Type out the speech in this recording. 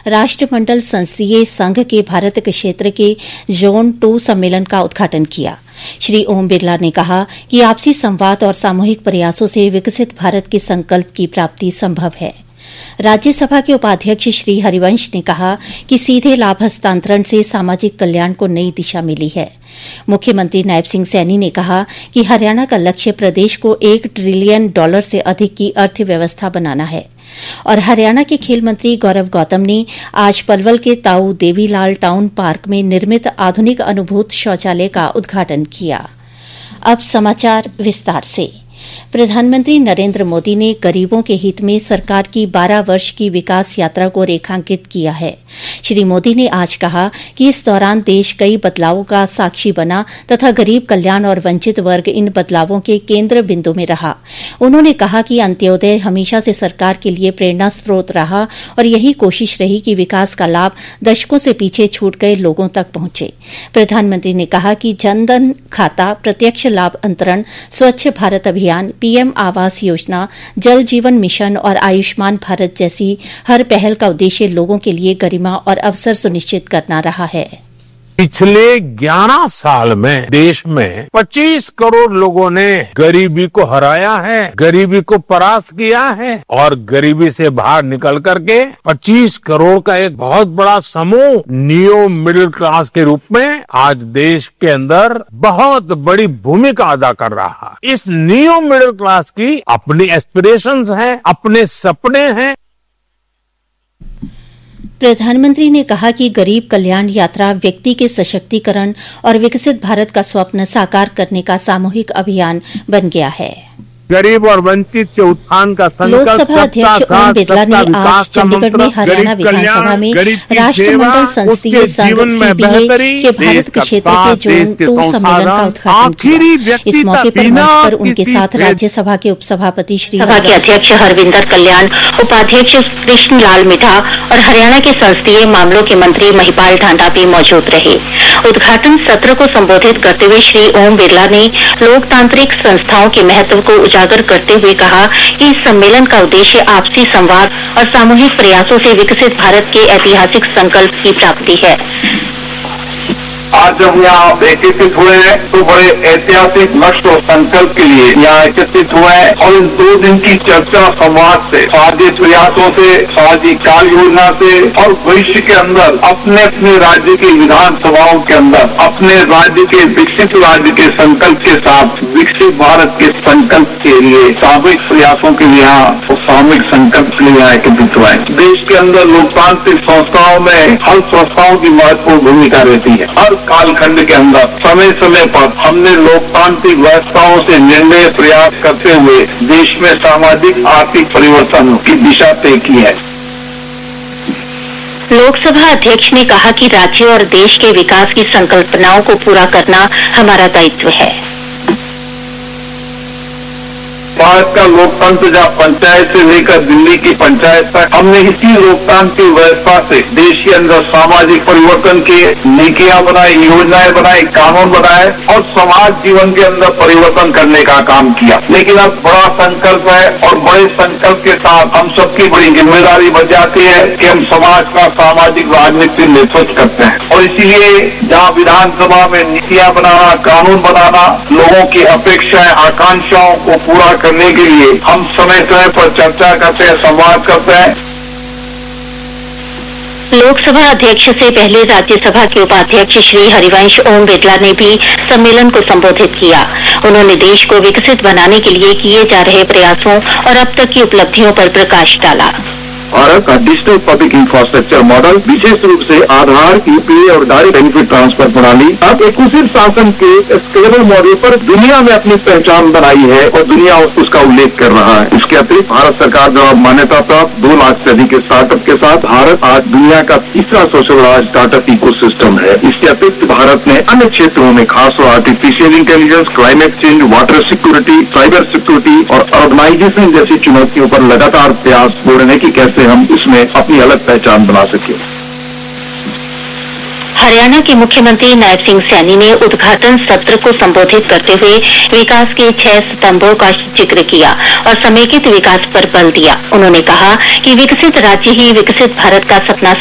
राष्ट्रमंडल संसदीय संघ के भारत क्षेत्र के जोन 2 सम्मेलन का उद्घाटन किया। श्री ओम बिरला ने कहा कि आपसी संवाद और सामूहिक प्रयासों से विकसित भारत के संकल्प की प्राप्ति संभव है। राज्यसभा के उपाध्यक्ष श्री हरिवंश ने कहा कि सीधे लाभ हस्तांतरण से सामाजिक कल्याण को नई दिशा मिली है। मुख्यमंत्री नायब सिंह सैनी ने कहा कि हरियाणा का लक्ष्य प्रदेश को $1 ट्रिलियन से अधिक की अर्थव्यवस्था बनाना है। और हरियाणा के खेल मंत्री गौरव गौतम ने आज पलवल के ताऊ देवीलाल टाउन पार्क में निर्मित आधुनिक अनुभूत शौचालय का उद्घाटन किया। अब समाचार विस्तार से। प्रधानमंत्री नरेंद्र मोदी ने गरीबों के हित में सरकार की 12 वर्ष की विकास यात्रा को रेखांकित किया है। श्री मोदी ने आज कहा कि इस दौरान देश कई बदलावों का साक्षी बना तथा गरीब कल्याण और वंचित वर्ग इन बदलावों के केंद्र बिंदु में रहा। उन्होंने कहा कि अंत्योदय हमेशा से सरकार के लिए प्रेरणा स्रोत रहा और यही कोशिश रही कि विकास का लाभ दशकों से पीछे छूट गए लोगों तक पहुंचे। प्रधानमंत्री ने कहा कि जनधन खाता, प्रत्यक्ष लाभ अंतरण, स्वच्छ भारत अभियान, पीएम आवास योजना, जल जीवन मिशन और आयुष्मान भारत जैसी हर पहल का उद्देश्य लोगों के लिए गरिमा और अवसर सुनिश्चित करना रहा है। पिछले 11 साल में देश में 25 करोड़ लोगों ने गरीबी को हराया है, गरीबी को परास्त किया है और गरीबी से बाहर निकल करके 25 करोड़ का एक बहुत बड़ा समूह नियो मिडिल क्लास के रूप में आज देश के अंदर बहुत बड़ी भूमिका अदा कर रहा है। इस नियो मिडिल क्लास की अपनी एस्पिरेशंस हैं, अपने सपने हैं। प्रधानमंत्री ने कहा कि गरीब कल्याण यात्रा व्यक्ति के सशक्तिकरण और विकसित भारत का स्वप्न साकार करने का सामूहिक अभियान बन गया है। गरीब और वंचित से उत्थान का संकल्प लोकसभा अध्यक्ष ओम बिरला ने आज चंडीगढ़ में हरियाणा विधानसभा में राष्ट्रमंडल संसदीय संघ सीपीए के भारत के क्षेत्र के जोन 2 सम्मेलन का उद्घाटन किया। इस मौके पर मंच पर उनके साथ राज्यसभा के उपसभापति श्री सभा के अध्यक्ष हरविंदर कल्याण, उपाध्यक्ष कृष्ण लाल मिठा और हरियाणा के संसदीय मामलों के मंत्री महिपाल ढांडा भी मौजूद रहे। उद्घाटन सत्र को संबोधित करते हुए श्री ओम बिरला ने लोकतांत्रिक संस्थाओं के महत्व को उजागर करते हुए कहा कि इस सम्मेलन का उद्देश्य आपसी संवाद और सामूहिक प्रयासों से विकसित भारत के ऐतिहासिक संकल्प की प्राप्ति है। आज जब यहाँ एकत्रित हुए हैं तो बड़े ऐतिहासिक लक्ष्य और संकल्प के लिए यहाँ एकत्रित हुए हैं और इन 2 दिन की चर्चा संवाद से, सामाजिक प्रयासों से, सामाजिक कार्य योजना से और भविष्य के अंदर अपने अपने राज्य की विधानसभाओं के अंदर अपने राज्य के विकसित राज्य के संकल्प के साथ विकसित भारत के संकल्प के लिए सामूहिक प्रयासों के लिए यहाँ और सामूहिक संकल्प के लिए यहाँ एकत्रित हुए हैं। देश के अंदर लोकतांत्रिक संस्थाओं में हर संस्थाओं की महत्वपूर्ण भूमिका रहती है। हर कालखंड के अंदर समय समय पर हमने लोकतांत्रिक व्यवस्थाओं से निर्णय प्रयास करते हुए देश में सामाजिक आर्थिक परिवर्तन की दिशा तय की है। लोकसभा अध्यक्ष ने कहा कि राज्य और देश के विकास की संकल्पनाओं को पूरा करना हमारा दायित्व है। भारत का लोकतंत्र जहाँ पंचायत से लेकर दिल्ली की पंचायत तक हमने इसी लोकतांत्रिक व्यवस्था से देश के अंदर सामाजिक परिवर्तन के नीतियां बनाई, योजनाएं बनाई, कानून बनाए और समाज जीवन के अंदर परिवर्तन करने का काम किया। लेकिन अब बड़ा संकल्प है और बड़े संकल्प के साथ हम सबकी बड़ी जिम्मेदारी बन जाती है कि हम समाज का सामाजिक राजनीतिक नेतृत्व करते हैं और इसीलिए जहाँ विधानसभा में नीतियां बनाना, कानून बनाना, लोगों की अपेक्षाएं, आकांक्षाओं को पूरा करने के लिए हम समय समय पर चर्चा करते हैं, संवाद करते हैं। लोकसभा अध्यक्ष से पहले राज्यसभा के उपाध्यक्ष श्री हरिवंश ओम बिरला ने भी सम्मेलन को संबोधित किया। उन्होंने देश को विकसित बनाने के लिए किए जा रहे प्रयासों और अब तक की उपलब्धियों पर प्रकाश डाला। भारत का डिजिटल पब्लिक इंफ्रास्ट्रक्चर मॉडल विशेष रूप से आधार, यूपीआई और डायरेक्ट बेनिफिट ट्रांसफर प्रणाली अब एक कुशल शासन के स्केलेबल मॉडल पर दुनिया में अपनी पहचान बनाई है और दुनिया उसका उल्लेख कर रहा है। इसके अतिरिक्त भारत सरकार द्वारा मान्यता प्राप्त 2 लाख से अधिक स्टार्टअप के साथ भारत आज दुनिया का तीसरा सोशलाइज्ड स्टार्टअप इकोसिस्टम है। इसके अतिरिक्त भारत ने अन्य क्षेत्रों में खासतौर artificial intelligence, climate change, water security, cyber security और अर्बनाइजेशन जैसी चुनौतियों पर लगातार प्रयास जोड़ने की कैसे हम इसमें अपनी अलग पहचान बना सके। हरियाणा के मुख्यमंत्री नायब सिंह सैनी ने उद्घाटन सत्र को संबोधित करते हुए विकास के 6 स्तंभों का जिक्र किया और समेकित विकास पर बल दिया। उन्होंने कहा कि विकसित राज्य ही विकसित भारत का सपना